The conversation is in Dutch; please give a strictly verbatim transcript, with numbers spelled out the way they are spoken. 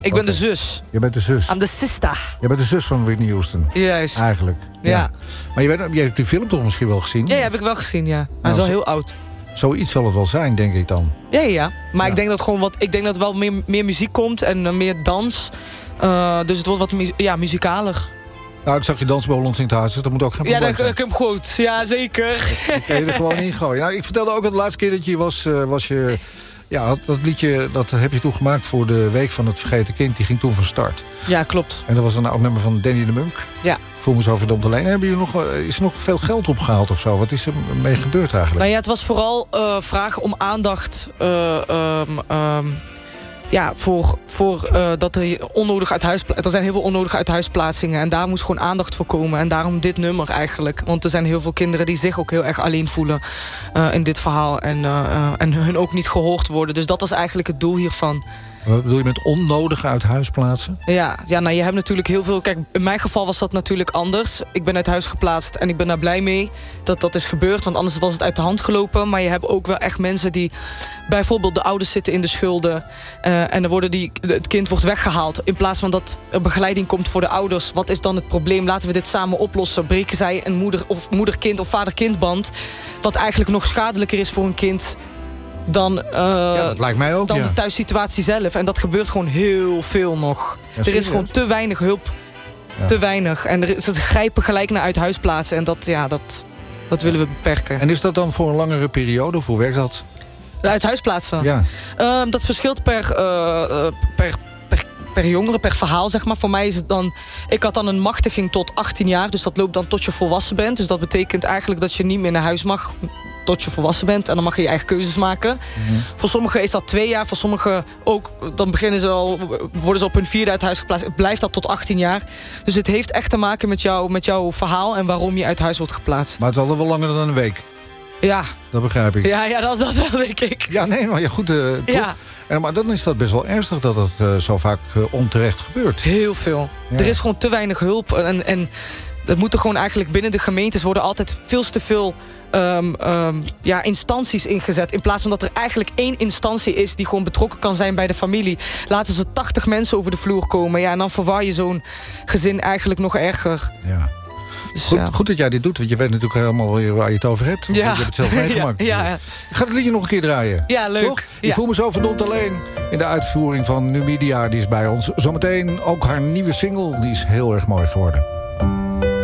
Ik ben de zus. Je bent de zus. I'm the sister. Je bent de zus van Whitney Houston. Juist. Eigenlijk. Ja. Ja. Maar je, bent, je hebt die film toch misschien wel gezien? Ja, ja, heb ik wel gezien, ja. Hij Nou, is wel zo- heel oud. Zoiets zal het wel zijn, denk ik dan. Ja, ja, ja. Maar Ja. ik denk dat gewoon wat. Ik denk dat wel meer, meer muziek komt en uh, meer dans. Uh, dus het wordt wat mu ja, muzikaler. Nou, ik zag je dansen bij Holland Sint-Hazes. Dat moet ook geen Ja, probleem dat zijn. ik hem goed. Ja, zeker. Dan kan je er gewoon in gooien. Nou, ik vertelde ook dat de laatste keer dat je was, uh, was je... Ja, dat, dat liedje dat heb je toen gemaakt voor de Week van het Vergeten Kind. Die ging toen van start. Ja, klopt. En dat was een oud nummer van Danny de Munk. Ja. Ik voel me zo verdomd alleen. Hebben jullie nog, uh, is er nog veel geld opgehaald of zo? Wat is er mee gebeurd eigenlijk? Nou ja, het was vooral uh, vragen om aandacht... Uh, um, um, ja, voor, voor uh, dat er onnodig uit huis... Er zijn heel veel onnodige uithuisplaatsingen. En daar moest gewoon aandacht voor komen. En daarom dit nummer eigenlijk. Want er zijn heel veel kinderen die zich ook heel erg alleen voelen... Uh, in dit verhaal. En, uh, uh, en hun ook niet gehoord worden. Dus dat was eigenlijk het doel hiervan. Wat bedoel je met onnodig uit huis plaatsen? Ja, ja, nou je hebt natuurlijk heel veel... Kijk, in mijn geval was dat natuurlijk anders. Ik ben uit huis geplaatst en ik ben daar blij mee dat dat is gebeurd. Want anders was het uit de hand gelopen. Maar je hebt ook wel echt mensen die... Bijvoorbeeld de ouders zitten in de schulden. Uh, en dan worden die, het kind wordt weggehaald. In plaats van dat er begeleiding komt voor de ouders. Wat is dan het probleem? Laten we dit samen oplossen. Breken zij een moeder- of moeder-kind of vader-kindband... wat eigenlijk nog schadelijker is voor een kind... dan, uh, ja, dat lijkt mij ook, dan ja. de thuissituatie zelf. En dat gebeurt gewoon heel veel nog. Ja, er serieus? is gewoon te weinig hulp. Ja. Te weinig. En er is, ze grijpen gelijk naar uit huis plaatsen. En dat, ja, dat, dat willen we beperken. En is dat dan voor een langere periode? Of hoe werkt dat? Uit huis plaatsen? Ja. Uh, dat verschilt per, uh, per, per, per jongere, per verhaal, zeg maar. Voor mij is het dan... Ik had dan een machtiging tot achttien jaar. Dus dat loopt dan tot je volwassen bent. Dus dat betekent eigenlijk dat je niet meer naar huis mag... tot je volwassen bent. En dan mag je je eigen keuzes maken. Mm-hmm. Voor sommigen is dat twee jaar. Voor sommigen ook... Dan beginnen ze al, worden ze op hun vierde uit huis geplaatst. Blijft dat tot achttien jaar. Dus het heeft echt te maken met, jou, met jouw verhaal... en waarom je uit huis wordt geplaatst. Maar het is al wel langer dan een week. Ja. Dat begrijp ik. Ja, ja dat, dat wel, denk ik. Ja, nee, maar ja, goed. Uh, ja. En, maar dan is dat best wel ernstig dat het uh, zo vaak uh, onterecht gebeurt. Heel veel. Ja. Er is gewoon te weinig hulp. En, en dat moet er gewoon eigenlijk binnen de gemeentes... worden altijd veel te veel... Um, um, ja, instanties ingezet. In plaats van dat er eigenlijk één instantie is... die gewoon betrokken kan zijn bij de familie. Laten ze tachtig mensen over de vloer komen. Ja, en dan verwar je zo'n gezin eigenlijk nog erger. Ja. Dus, goed, ja. goed dat jij dit doet, want je weet natuurlijk helemaal waar je het over hebt. Want ja. Je hebt het zelf meegemaakt. ja, ja. Ik ga het liedje nog een keer draaien. Ja, leuk. Toch? Ja. Ik voel me zo verdomd alleen in de uitvoering van Numidia. Die is bij ons. Zometeen ook haar nieuwe single. Die is heel erg mooi geworden.